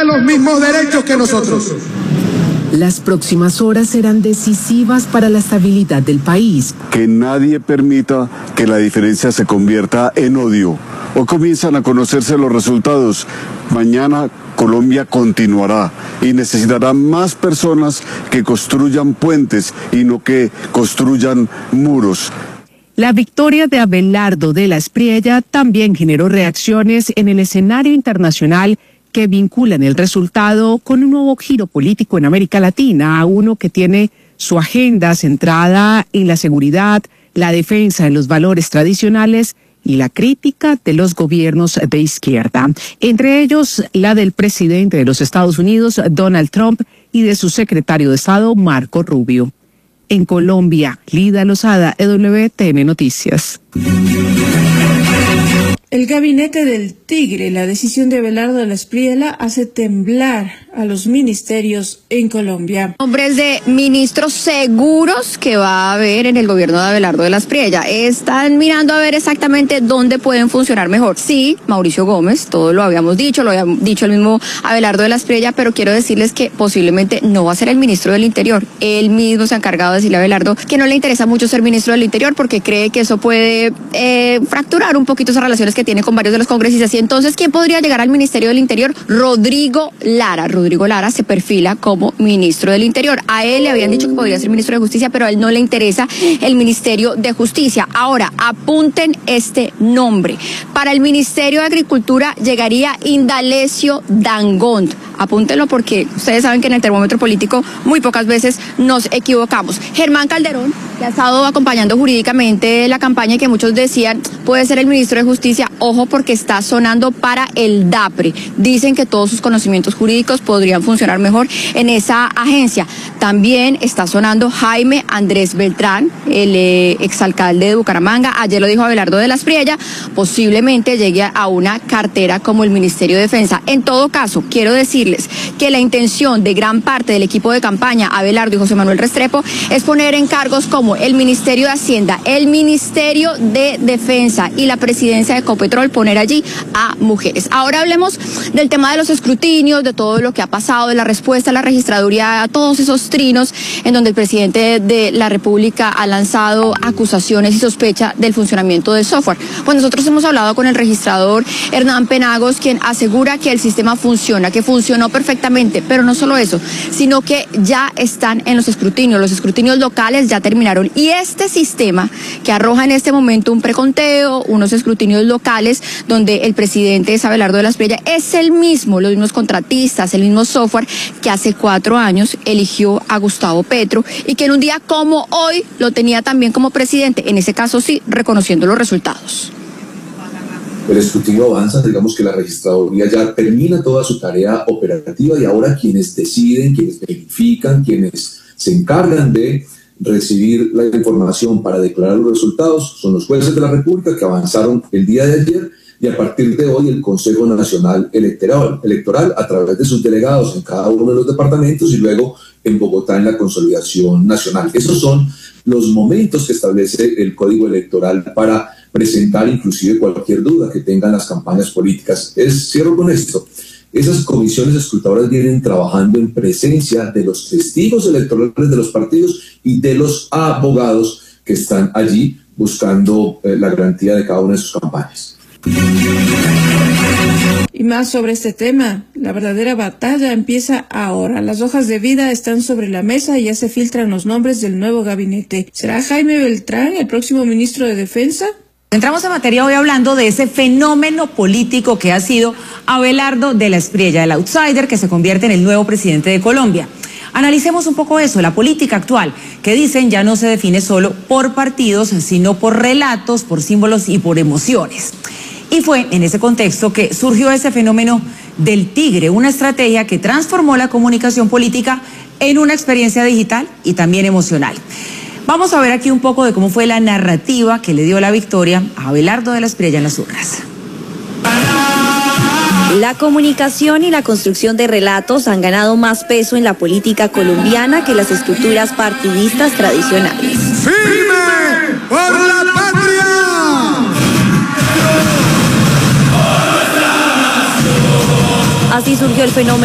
los mismos derechos que nosotros. Las próximas horas serán decisivas para la estabilidad del país. Que nadie permita que la diferencia se convierta en odio. Hoy comienzan a conocerse los resultados. Mañana Colombia continuará y necesitará más personas que construyan puentes y no que construyan muros. La victoria de Abelardo de la Espriella también generó reacciones en el escenario internacional que vinculan el resultado con un nuevo giro político en América Latina, uno que tiene su agenda centrada en la seguridad, la defensa de los valores tradicionales y la crítica de los gobiernos de izquierda, entre ellos la del presidente de los Estados Unidos, Donald Trump, y de su secretario de Estado, Marco Rubio. En Colombia, Lida Lozada, EWTN Noticias. El gabinete del Tigre, la decisión de Abelardo de la Espriella hace temblar a los ministerios en Colombia. Nombres de ministros seguros que va a haber en el gobierno de Abelardo de la Espriella. Están mirando a ver exactamente dónde pueden funcionar mejor. Sí, Mauricio Gómez, todo lo habíamos dicho, lo había dicho el mismo Abelardo de la Espriella, pero quiero decirles que posiblemente no va a ser el ministro del Interior. Él mismo se ha encargado de decirle a Abelardo que no le interesa mucho ser ministro del Interior porque cree que eso puede fracturar un poquito esas relaciones que tiene con varios de los congresistas. Y entonces, ¿quién podría llegar al Ministerio del Interior? Rodrigo Lara. Rodrigo Lara se perfila como ministro del Interior. A él le habían dicho que podría ser ministro de Justicia, pero a él no le interesa el Ministerio de Justicia. Ahora, apunten este nombre. Para el Ministerio de Agricultura llegaría Indalecio Dangond. Apúntenlo porque ustedes saben que en el termómetro político muy pocas veces nos equivocamos. Germán Calderón, que ha estado acompañando jurídicamente la campaña y que muchos decían puede ser el ministro de Justicia. Ojo porque está sonando para el DAPRE. Dicen que todos sus conocimientos jurídicos podrían funcionar mejor en esa agencia. También está sonando Jaime Andrés Beltrán, el exalcalde de Bucaramanga. Ayer lo dijo Abelardo de la Espriella, posiblemente llegue a una cartera como el Ministerio de Defensa. En todo caso, quiero decirles que la intención de gran parte del equipo de campaña, Abelardo y José Manuel Restrepo, es poner en cargos como el Ministerio de Hacienda, el Ministerio de Defensa y la presidencia de Ecopetrol, poner allí a mujeres. Ahora hablemos del tema de los escrutinios, de todo lo que ha pasado, de la respuesta a la registraduría, a todos esos trinos en donde el presidente de la República ha lanzado acusaciones y sospecha del funcionamiento del software. Pues nosotros hemos hablado con el registrador Hernán Penagos, quien asegura que el sistema funciona, que funcionó perfectamente, pero no solo eso, sino que ya están en los escrutinios locales ya terminaron, y este sistema que arroja en este momento un preconteo, unos escrutinios locales, donde el presidente es Abelardo de la Espriella, es el mismo, los mismos contratistas, el mismo software que hace 4 años eligió a Gustavo Petro y que en un día como hoy lo tenía también como presidente, en ese caso sí, reconociendo los resultados. El escrutinio avanza, digamos que la registraduría ya termina toda su tarea operativa y ahora quienes deciden, quienes verifican, quienes se encargan de recibir la información para declarar los resultados son los jueces de la República que avanzaron el día de ayer, y a partir de hoy el Consejo Nacional Electoral a través de sus delegados en cada uno de los departamentos y luego en Bogotá en la consolidación nacional. Esos son los momentos que establece el Código Electoral para presentar inclusive cualquier duda que tengan las campañas políticas. Cierro con esto. Esas comisiones escrutadoras vienen trabajando en presencia de los testigos electorales de los partidos y de los abogados que están allí buscando la garantía de cada una de sus campañas. Y más sobre este tema, la verdadera batalla empieza ahora. Las hojas de vida están sobre la mesa y ya se filtran los nombres del nuevo gabinete. ¿Será Jaime Beltrán el próximo ministro de Defensa? Entramos en materia hoy hablando de ese fenómeno político que ha sido Abelardo de la Espriella, el outsider que se convierte en el nuevo presidente de Colombia. Analicemos un poco eso, la política actual, que dicen ya no se define solo por partidos, sino por relatos, por símbolos y por emociones. Y fue en ese contexto que surgió ese fenómeno del tigre, una estrategia que transformó la comunicación política en una experiencia digital y también emocional. Vamos a ver aquí un poco de cómo fue la narrativa que le dio la victoria a Abelardo de la Espriella en las urnas. La comunicación y la construcción de relatos han ganado más peso en la política colombiana que las estructuras partidistas tradicionales. ¡Firme por la patria! Así surgió el fenómeno